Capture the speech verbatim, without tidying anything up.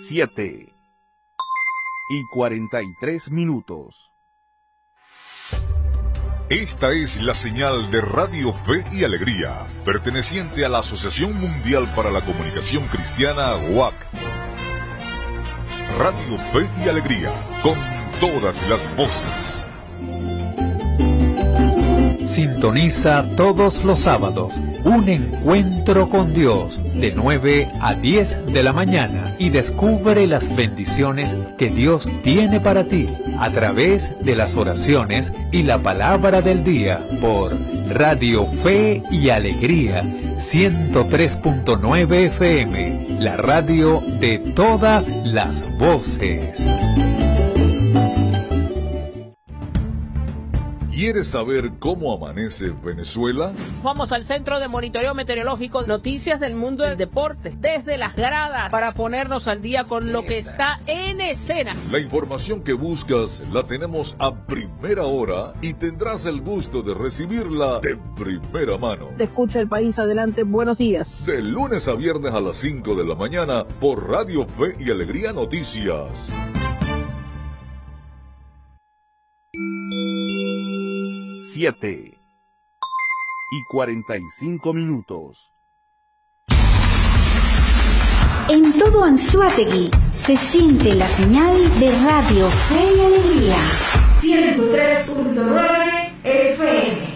siete y cuarenta y tres minutos. Esta es la señal de Radio Fe y Alegría, perteneciente a la Asociación Mundial para la Comunicación Cristiana, U A C. Radio Fe y Alegría, con todas las voces. Sintoniza todos los sábados un encuentro con Dios de nueve a diez de la mañana y descubre las bendiciones que Dios tiene para ti a través de las oraciones y la palabra del día por Radio Fe y Alegría ciento tres punto nueve F M, la radio de todas las voces. ¿Quieres saber cómo amanece Venezuela? Vamos al Centro de Monitoreo Meteorológico, noticias del mundo del deporte, desde las gradas, para ponernos al día con lo que está en escena. La información que buscas la tenemos a primera hora y tendrás el gusto de recibirla de primera mano. Te escucha el país, adelante, buenos días. De lunes a viernes a las cinco de la mañana por Radio Fe y Alegría Noticias. siete y cuarenta y cinco minutos. En todo Anzoátegui se siente la señal de Radio Fe y Alegría. ciento tres punto nueve F M.